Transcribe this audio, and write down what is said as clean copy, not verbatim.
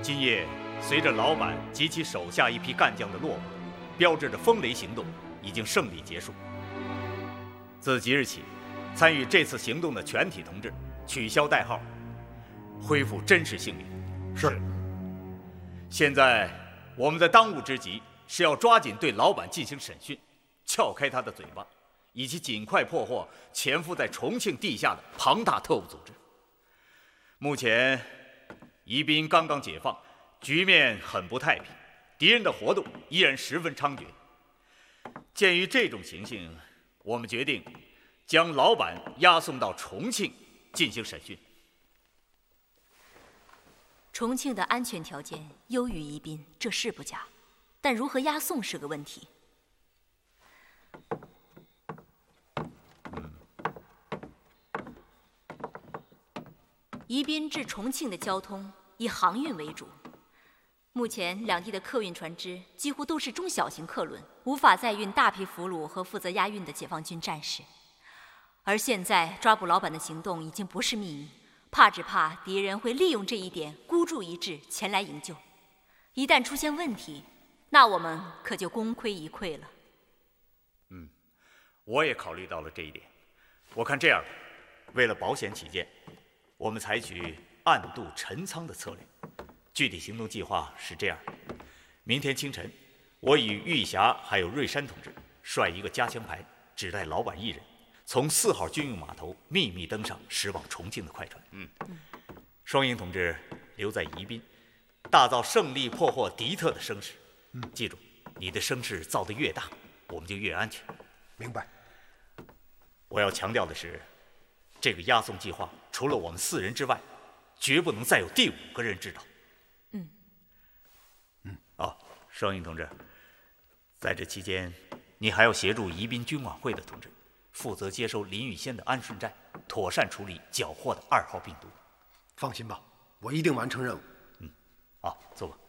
今夜随着老板及其手下一批干将的落马，标志着风雷行动已经胜利结束。自即日起，参与这次行动的全体同志取消代号，恢复真实姓名。 是。 现在我们的当务之急是要抓紧对老板进行审讯，撬开他的嘴巴，以及尽快破获潜伏在重庆地下的庞大特务组织。目前宜宾刚刚解放，局面很不太平，敌人的活动依然十分猖獗。鉴于这种情形，我们决定将老板押送到重庆进行审讯。 重庆的安全条件优于宜宾，这是不假，但如何押送是个问题。宜宾至重庆的交通以航运为主，目前两地的客运船只几乎都是中小型客轮，无法载运大批俘虏和负责押运的解放军战士。而现在抓捕老板的行动已经不是秘密，只怕敌人会利用这一点孤注一掷前来营救。一旦出现问题，那我们可就功亏一篑了。 我也考虑到了这一点。我看这样，为了保险起见，我们采取暗度陈仓的策略。具体行动计划是这样：明天清晨，我与玉霞还有瑞山同志率一个加强排，只带老板一人，从4号军用码头秘密登上驶往重庆的快船。双英同志留在宜宾，大造胜利破获敌特的声势。记住，你的声势造得越大，我们就越安全。 明白。 我要强调的是，这个押送计划除了我们4人之外，绝不能再有第5个人知道。双英同志，在这期间，你还要协助宜宾军管会的同志，负责接收林玉仙的安顺站，妥善处理缴获的2号病毒。 放心吧，我一定完成任务。 好，走吧。